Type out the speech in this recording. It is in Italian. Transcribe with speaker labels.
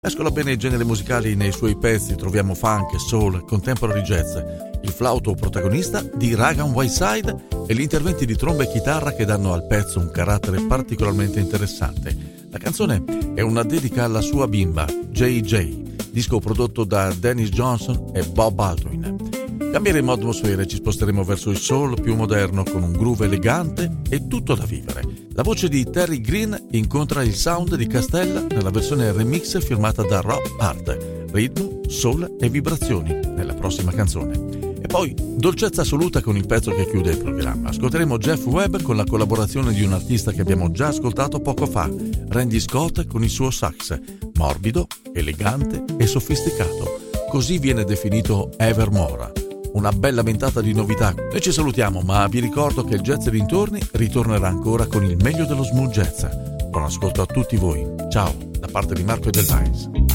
Speaker 1: Mescola bene i generi musicali nei suoi pezzi, troviamo funk, soul, contemporary jazz, il flauto protagonista di Rag'n'White Side e gli interventi di tromba e chitarra che danno al pezzo un carattere particolarmente interessante. La canzone è una dedica alla sua bimba, JJ, disco prodotto da Dennis Johnson e Bob Aldrin. Cambieremo atmosfere e ci sposteremo verso il soul più moderno con un groove elegante e tutto da vivere. La voce di Terry Green incontra il sound di Castella nella versione remix firmata da Rob Hart. Ritmo, soul e vibrazioni nella prossima canzone. E poi dolcezza assoluta con il pezzo che chiude il programma. Ascolteremo Jeff Webb con la collaborazione di un artista che abbiamo già ascoltato poco fa, Randy Scott con il suo sax, morbido, elegante e sofisticato. Così viene definito Evermore. Una bella ventata di novità. Noi ci salutiamo, ma vi ricordo che il Jazz e dintorni ritornerà ancora con il meglio dello smooth jazz. Buon ascolto a tutti voi. Ciao, da parte di Marco e del Vines.